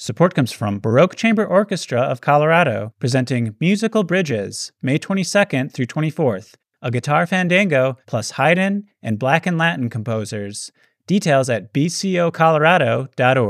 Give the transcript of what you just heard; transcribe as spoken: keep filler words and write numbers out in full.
Support comes from Baroque Chamber Orchestra of Colorado, presenting Musical Bridges, May twenty-second through twenty-fourth, a guitar fandango plus Haydn and Black and Latin composers. Details at b c o colorado dot org.